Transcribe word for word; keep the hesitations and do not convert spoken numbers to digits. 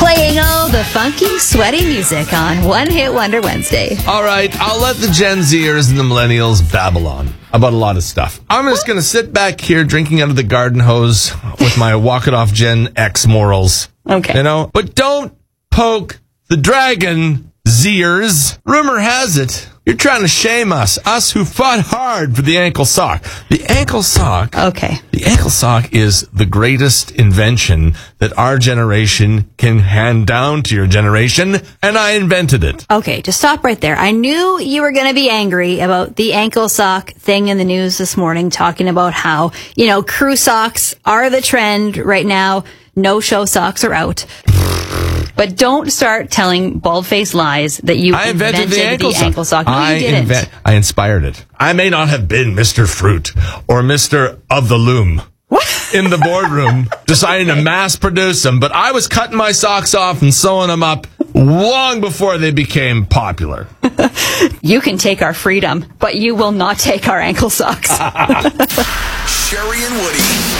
Playing all the funky, sweaty music on One Hit Wonder Wednesday. All right, I'll let the Gen Zers and the Millennials babble on about a lot of stuff. I'm just going to sit back here drinking out of the garden hose with my Walk It Off Gen X morals. Okay. You know, but don't poke the dragon, Zers. Rumor has it, you're trying to shame us, us who fought hard for the ankle sock. The ankle sock. Okay. The ankle sock is the greatest invention that our generation can hand down to your generation, and I invented it. Okay, just stop right there. I knew you were going to be angry about the ankle sock thing in the news this morning, talking about how, you know, crew socks are the trend right now. No-show socks are out. But don't start telling bald-faced lies that you I invented, invented the ankle the sock. ankle sock. No, I you didn't. Invent, I inspired it. I may not have been Mister Fruit or Mister Of the Loom in the boardroom deciding to mass produce them, but I was cutting my socks off and sewing them up long before they became popular. You can take our freedom, but you will not take our ankle socks. Sherry and Woody.